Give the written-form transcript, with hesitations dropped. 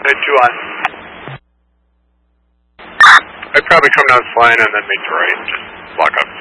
Head 2 on. I'd probably come down this line and then make the right. Just block up.